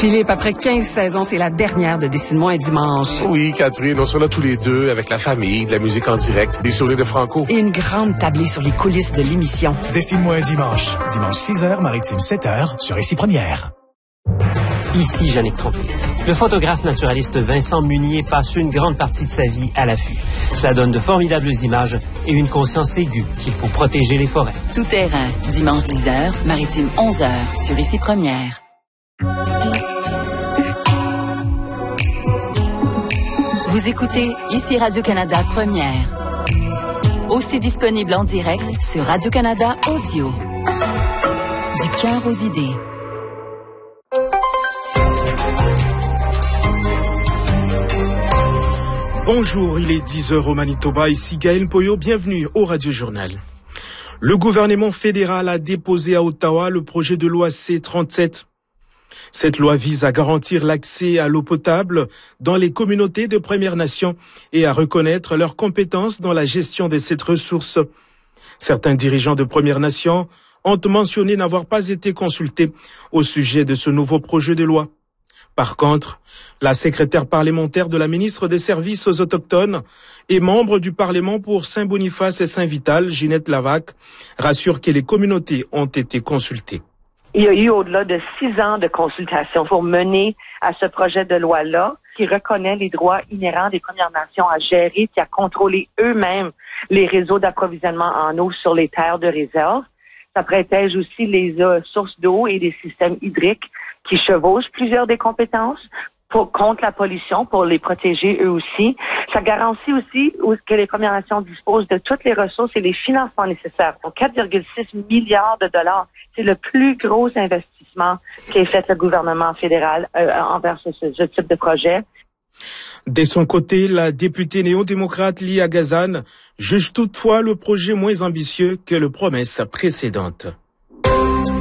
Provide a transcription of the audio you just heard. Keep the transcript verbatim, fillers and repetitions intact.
Philippe, après quinze saisons, c'est la dernière de Dessine-moi un dimanche. Oui, Catherine, on sera là tous les deux avec la famille, de la musique en direct, des souvenirs de Franco. Et une grande tablée sur les coulisses de l'émission. Dessine-moi un dimanche. Dimanche six heures, maritime sept heures, sur Ici Première. Ici Jannick Trompe. Le photographe naturaliste Vincent Munier passe une grande partie de sa vie à l'affût. Cela donne de formidables images et une conscience aiguë qu'il faut protéger les forêts. Tout terrain, dimanche dix heures, maritime onze heures, sur Ici Première. Vous écoutez Ici Radio-Canada Première. Aussi disponible en direct sur Radio-Canada Audio. Du cœur aux idées. Bonjour, il est dix heures au Manitoba, ici Gaël Poyo, bienvenue au Radio Journal. Le gouvernement fédéral a déposé à Ottawa le projet de loi C trente-sept. Cette loi vise à garantir l'accès à l'eau potable dans les communautés de Premières Nations et à reconnaître leurs compétences dans la gestion de cette ressource. Certains dirigeants de Premières Nations ont mentionné n'avoir pas été consultés au sujet de ce nouveau projet de loi. Par contre, la secrétaire parlementaire de la ministre des Services aux Autochtones et membre du Parlement pour Saint-Boniface et Saint-Vital, Ginette Lavac, rassure que les communautés ont été consultées. Il y a eu au-delà de six ans de consultation pour mener à ce projet de loi-là qui reconnaît les droits inhérents des Premières Nations à gérer et à contrôler eux-mêmes les réseaux d'approvisionnement en eau sur les terres de réserve. Ça protège aussi les euh, sources d'eau et les systèmes hydriques qui chevauchent plusieurs des compétences pour, contre la pollution, pour les protéger eux aussi. Ça garantit aussi que les Premières Nations disposent de toutes les ressources et les financements nécessaires. Donc, quatre virgule six milliards de dollars, c'est le plus gros investissement qu'ait fait le gouvernement fédéral euh, envers ce, ce type de projet. De son côté, la députée néo-démocrate Lia Gazan juge toutefois le projet moins ambitieux que les promesses précédentes.